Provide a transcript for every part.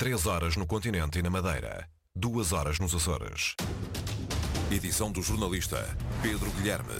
3 horas no continente e na Madeira. 2 horas nos Açores. Edição do jornalista Pedro Guilherme.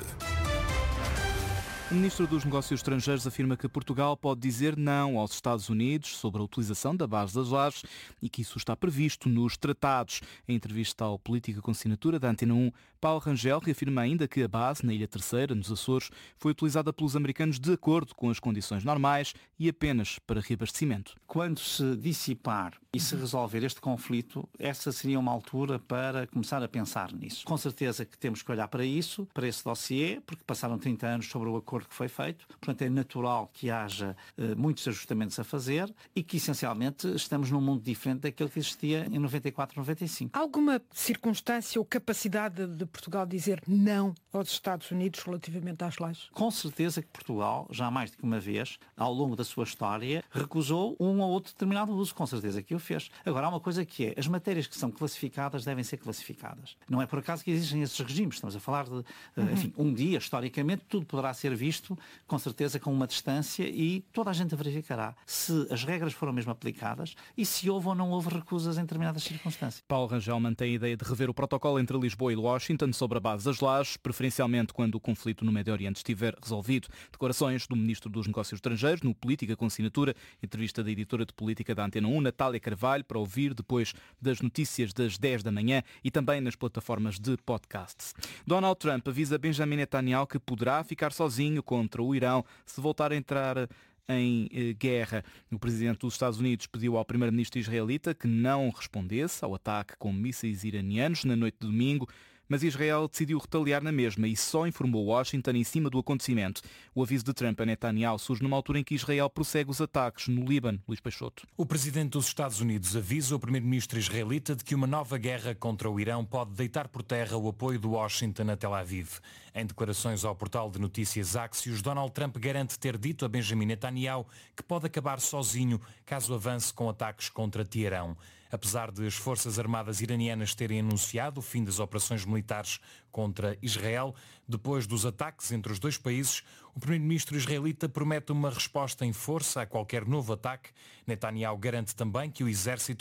O Ministro dos Negócios Estrangeiros afirma que Portugal pode dizer não aos Estados Unidos sobre a utilização da base das Lajes e que isso está previsto nos tratados. Em entrevista ao Política com Assinatura da Antena 1, Paulo Rangel reafirma ainda que a base, na Ilha Terceira, nos Açores, foi utilizada pelos americanos de acordo com as condições normais e apenas para reabastecimento. Quando se dissipar e se resolver este conflito, essa seria uma altura para começar a pensar nisso. Com certeza que temos que olhar para isso, para esse dossiê, porque passaram 30 anos sobre o acordo que foi feito, portanto é natural que haja muitos ajustamentos a fazer e que essencialmente estamos num mundo diferente daquele que existia em 94, 95. Alguma circunstância ou capacidade de Portugal dizer não aos Estados Unidos relativamente às lajes? Com certeza que Portugal, já mais do que uma vez, ao longo da sua história, recusou um ou outro determinado uso, com certeza que o fez. Agora, há uma coisa que é, as matérias que são classificadas devem ser classificadas. Não é por acaso que existem esses regimes, estamos a falar de, enfim, um dia, historicamente, tudo poderá ser visto, com certeza com uma distância e toda a gente verificará se as regras foram mesmo aplicadas e se houve ou não houve recusas em determinadas circunstâncias. Paulo Rangel mantém a ideia de rever o protocolo entre Lisboa e Washington sobre a base das Lajes, preferencialmente quando o conflito no Médio Oriente estiver resolvido. Declarações do Ministro dos Negócios Estrangeiros no Política com Assinatura, entrevista da editora de política da Antena 1, Natália Carvalho, para ouvir depois das notícias das 10 da manhã e também nas plataformas de podcasts. Donald Trump avisa Benjamin Netanyahu que poderá ficar sozinho contra o Irão se voltar a entrar em guerra. O presidente dos Estados Unidos pediu ao primeiro-ministro israelita que não respondesse ao ataque com mísseis iranianos na noite de domingo, mas Israel decidiu retaliar na mesma e só informou Washington em cima do acontecimento. O aviso de Trump a Netanyahu surge numa altura em que Israel prossegue os ataques no Líbano. Luís Peixoto. O presidente dos Estados Unidos avisa o primeiro-ministro israelita de que uma nova guerra contra o Irão pode deitar por terra o apoio de Washington a Tel Aviv. Em declarações ao portal de notícias Axios, Donald Trump garante ter dito a Benjamin Netanyahu que pode acabar sozinho caso avance com ataques contra Teherão. Apesar de as Forças Armadas iranianas terem anunciado o fim das operações militares contra Israel, depois dos ataques entre os dois países, o primeiro-ministro israelita promete uma resposta em força a qualquer novo ataque. Netanyahu garante também que o exército